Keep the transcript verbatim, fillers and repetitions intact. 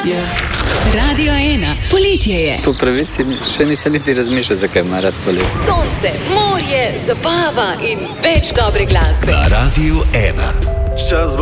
Radio ena, poletje je. Po pravici še nisem niti razmišljal, zakaj ima rad poletje. Sonce, morje, zabava in več dobre glasbe. Na Radiu ena. Čas bo